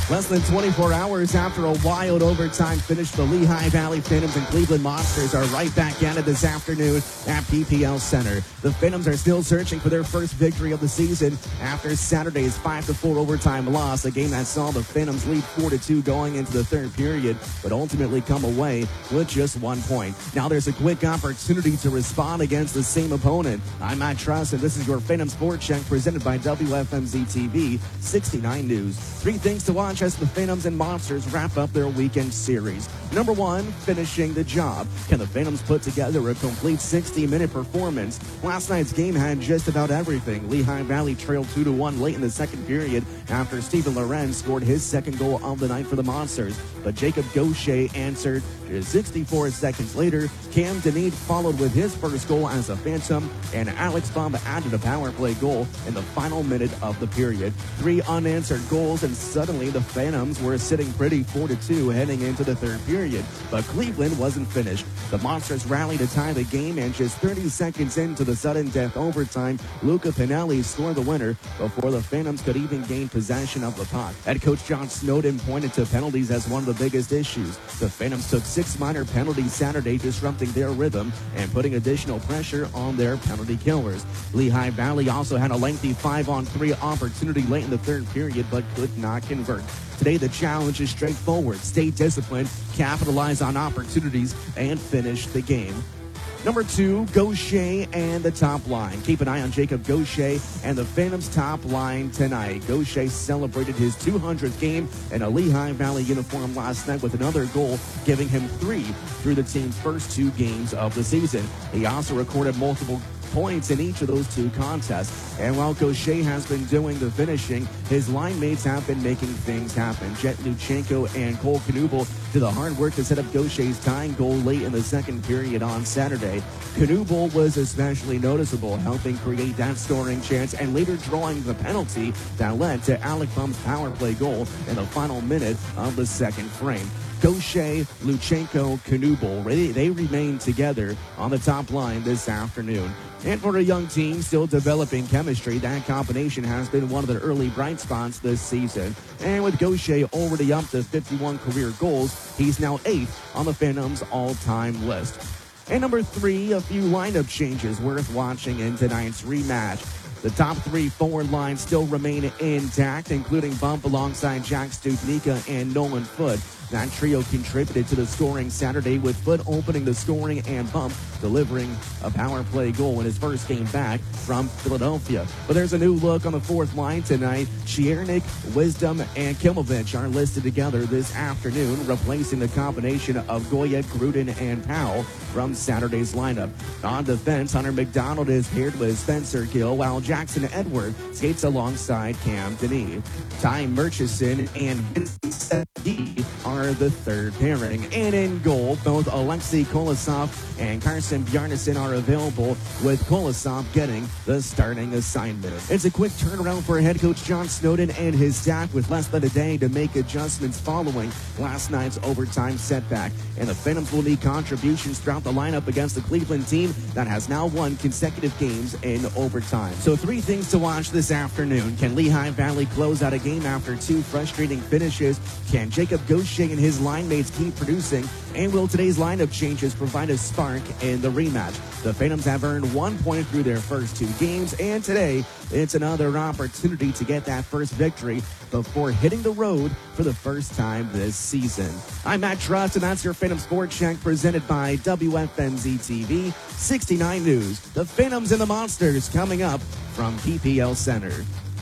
Less than 24 hours after a wild overtime finish, the Lehigh Valley Phantoms and Cleveland Monsters are right back at it this afternoon at PPL Center. The Phantoms are still searching for their first victory of the season after Saturday's 5-4 overtime loss, a game that saw the Phantoms lead 4-2 going into the third period, but ultimately come away with just 1 point. Now there's a quick opportunity to respond against the same opponent. I'm Matt Truss, and this is your Phantom Sport Check presented by WFMZ TV 69 News. 3 things to watch as the Phantoms and Monsters wrap up their weekend series. Number 1, finishing the job. Can the Phantoms put together a complete 60-minute performance? Last night's game had just about everything. Lehigh Valley trailed 2-1 late in the second period after Stephen Lorenz scored his second goal of the night for the Monsters. But Jacob Gaucher answered 64 seconds later. Cam Deneed followed with his first goal as a Phantom, and Alex Baum added a power play goal in the final minute of the period. 3 unanswered goals, and suddenly the Phantoms were sitting pretty 4-2 heading into the third period. But Cleveland wasn't finished. The Monsters rallied to tie the game, and just 30 seconds into the sudden death overtime, Luca Pinelli scored the winner before the Phantoms could even gain possession of the puck. Head coach John Snowden pointed to penalties as one of the biggest issues. The Phantoms took 6 minor penalties Saturday, disrupting their rhythm and putting additional pressure on their penalty killers. Lehigh Valley also had a lengthy 5-on-3 opportunity late in the third period, but could not convert. Today, the challenge is straightforward. Stay disciplined, capitalize on opportunities, and finish the game. Number 2, Gaucher and the top line. Keep an eye on Jacob Gaucher and the Phantoms top line tonight. Gaucher celebrated his 200th game in a Lehigh Valley uniform last night with another goal, giving him 3 through the team's first 2 games of the season. He also recorded multiple points in each of those 2 contests. And while Gaucher has been doing the finishing, his line mates have been making things happen. Jet Luchenko and Cole Knubel did the hard work to set up Gaucher's tying goal late in the second period on Saturday. Knubel was especially noticeable, helping create that scoring chance and later drawing the penalty that led to Alec Baum's power play goal in the final minute of the second frame. Gaucher, Luchenko, Knubel, they remain together on the top line this afternoon. And for a young team still developing chemistry, that combination has been one of the early bright spots this season. And with Gaucher already up to 51 career goals, he's now 8th on the Phantoms' all-time list. And number 3, a few lineup changes worth watching in tonight's rematch. The top 3 forward lines still remain intact, including Bump alongside Jack Studnicka and Nolan Foote. That trio contributed to the scoring Saturday, with Foote opening the scoring and Bump delivering a power play goal in his first game back from Philadelphia. But there's a new look on the 4th line tonight. Chiernik, Wisdom, and Kimovich are listed together this afternoon, replacing the combination of Goya, Gruden, and Powell from Saturday's lineup. On defense, Hunter McDonald is paired with Spencer Gill, while Jackson Edward skates alongside Cam Deneed. Ty Murchison and Vincent D are the third pairing. And in goal, both Alexei Kolosov and Carson Bjarnason are available, with Kolosov getting the starting assignment. It's a quick turnaround for head coach John Snowden and his staff, with less than a day to make adjustments following last night's overtime setback. And the Phantoms will need contributions throughout the lineup against the Cleveland team that has now won consecutive games in overtime. So 3 things to watch this afternoon. Can Lehigh Valley close out a game after 2 frustrating finishes? Can Jacob Gaucher and his line mates keep producing? And will today's lineup changes provide a spark in the rematch? The Phantoms have earned 1 point through their first 2 games, and today it's another opportunity to get that first victory before hitting the road for the first time this season. I'm Matt Truss, and that's your Phantom Sport Check presented by WFMZ TV 69 News. The Phantoms and the Monsters coming up from PPL Center.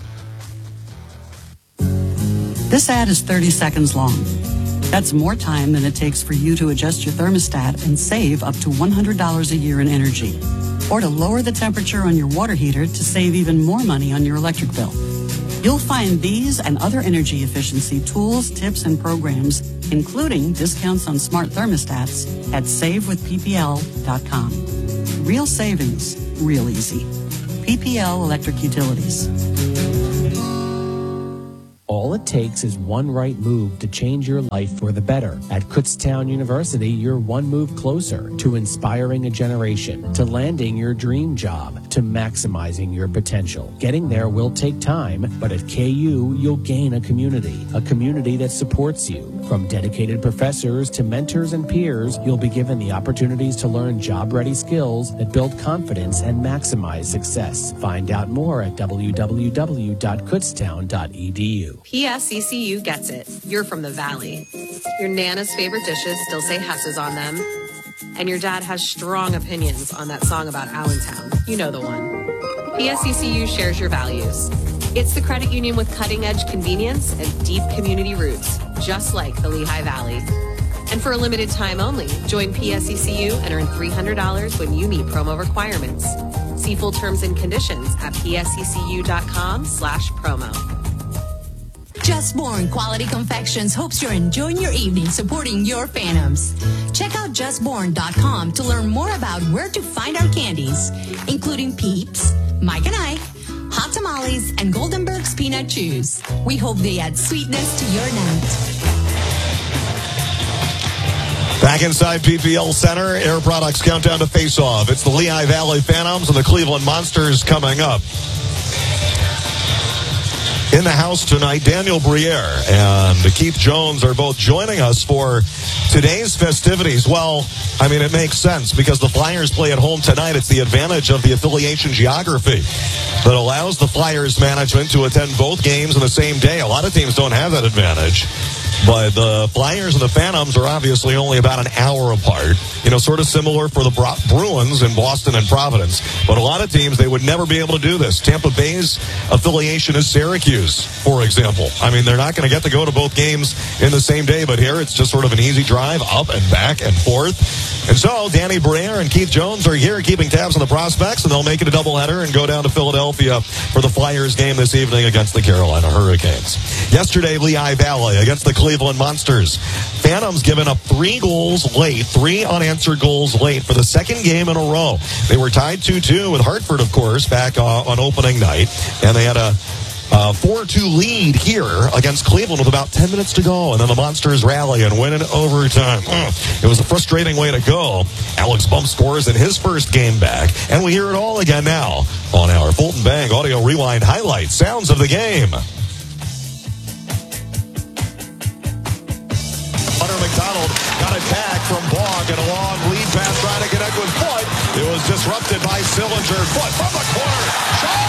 This ad is 30 seconds long. That's more time than it takes for you to adjust your thermostat and save up to $100 a year in energy, or to lower the temperature on your water heater to save even more money on your electric bill. You'll find these and other energy efficiency tools, tips, and programs, including discounts on smart thermostats, at SaveWithPPL.com. Real savings, real easy. PPL Electric Utilities. All it takes is one right move to change your life for the better. At Kutztown University, you're one move closer to inspiring a generation, to landing your dream job, to maximizing your potential. Getting there will take time, but at KU, you'll gain a community that supports you. From dedicated professors to mentors and peers, you'll be given the opportunities to learn job-ready skills that build confidence and maximize success. Find out more at www.kutztown.edu. PSCCU gets it. You're from the Valley. Your Nana's favorite dishes still say Hess's on them. And your dad has strong opinions on that song about Allentown. You know the one. PSCCU shares your values. It's the credit union with cutting-edge convenience and deep community roots, just like the Lehigh Valley. And for a limited time only, join PSCCU and earn $300 when you meet promo requirements. See full terms and conditions at psccu.com/promo. Just Born Quality Confections hopes you're enjoying your evening supporting your Phantoms. Check out justborn.com to learn more about where to find our candies, including Peeps, Mike and Ike, Hot Tamales, and Goldenberg's Peanut Chews. We hope they add sweetness to your night. Back inside PPL Center, Air Products countdown to face-off. It's the Lehigh Valley Phantoms and the Cleveland Monsters coming up. In the house tonight, Daniel Briere and Keith Jones are both joining us for today's festivities. Well, I mean, it makes sense because the Flyers play at home tonight. It's the advantage of the affiliation geography that allows the Flyers management to attend both games on the same day. A lot of teams don't have that advantage. But the Flyers and the Phantoms are obviously only about an hour apart. You know, sort of similar for the Bruins in Boston and Providence. But a lot of teams, they would never be able to do this. Tampa Bay's affiliation is Syracuse, for example. I mean, they're not going to get to go to both games in the same day. But here, it's just sort of an easy drive up and back and forth. And so, Danny Briere and Keith Jones are here keeping tabs on the prospects. And they'll make it a doubleheader and go down to Philadelphia for the Flyers game this evening against the Carolina Hurricanes. Yesterday, Lehigh Valley against the Cleveland Monsters. Phantoms given up 3 goals late, 3 unanswered goals late for the second game in a row. They were tied 2-2 with Hartford, of course, back on opening night. And they had a 4-2 lead here against Cleveland with about 10 minutes to go. And then the Monsters rally and win in overtime. It was a frustrating way to go. Alex Bump scores in his first game back. And we hear it all again now on our Fulton Bank Audio Rewind highlight sounds of the game. McDonald got it back from Bog and a long lead pass trying to connect with Foot. It was disrupted by Sillinger. Foot from the corner. Shot!